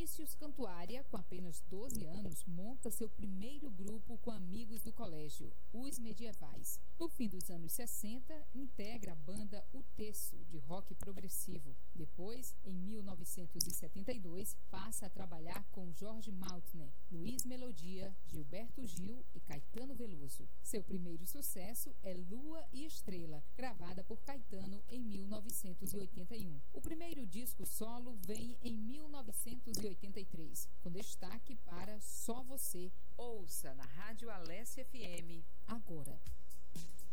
Vinícius Cantuária, com apenas 12 anos, monta seu primeiro grupo com amigos do colégio, Os Medievais. No fim dos anos 60, integra a banda O Terço, de rock progressivo. Depois, em 1972, passa a trabalhar com Jorge Maltner, Luiz Melodia, Gilberto Gil e Caetano Veloso. Seu primeiro sucesso é Lua e Estrela, gravada por Caetano em 1981. O primeiro disco solo vem em 1983, com destaque para Só Você. Ouça na Rádio Alessia FM agora.